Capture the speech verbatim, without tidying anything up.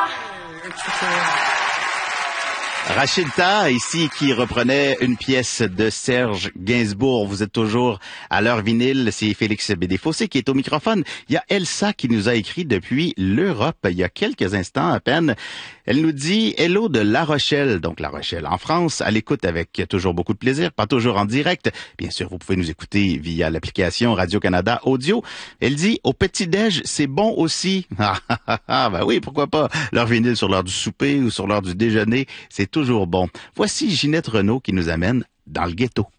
Rachilda, ici, qui reprenait une pièce de Serge Gainsbourg. Vous êtes toujours à l'heure vinyle. C'est Félix Bédé-Fossé qui est au microphone. Il y a Elsa qui nous a écrit depuis l'Europe il y a quelques instants à peine. Elle nous dit « Hello de La Rochelle », donc La Rochelle en France, à l'écoute avec toujours beaucoup de plaisir, pas toujours en direct. Bien sûr, vous pouvez nous écouter via l'application Radio-Canada Audio. Elle dit « Au petit-déj, c'est bon aussi. » Ah, ah, ah, ben oui, pourquoi pas. L'heure vinyle sur l'heure du souper ou sur l'heure du déjeuner, c'est toujours bon. Voici Ginette Renaud qui nous amène dans le ghetto.